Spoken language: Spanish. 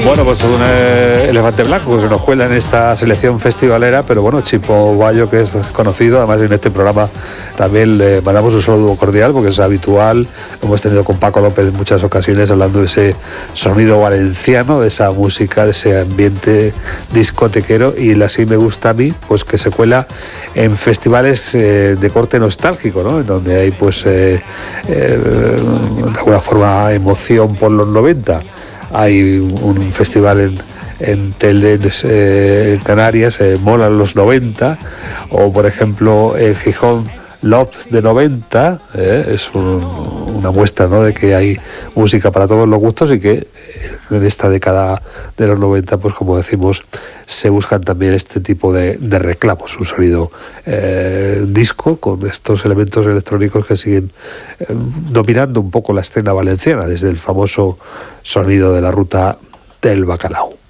Bueno, pues un elefante blanco que se nos cuela en esta selección festivalera, pero bueno, Chipo Bayo, que es conocido, además en este programa también le mandamos un saludo cordial porque es habitual, lo hemos tenido con Paco López en muchas ocasiones hablando de ese sonido valenciano, de esa música, de ese ambiente discotequero, y el Así me gusta a mí, pues que se cuela en festivales de corte nostálgico, ¿no? En donde hay pues de alguna forma emoción por los 90. Hay un festival en Telde, en Canarias, Mola los 90, o por ejemplo en Gijón, Love de 90, es una muestra, ¿no?, de que hay música para todos los gustos y que en esta década de los 90, pues como decimos, se buscan también este tipo de reclamos, un sonido disco con estos elementos electrónicos que siguen dominando un poco la escena valenciana, desde el famoso sonido de la ruta del bacalao.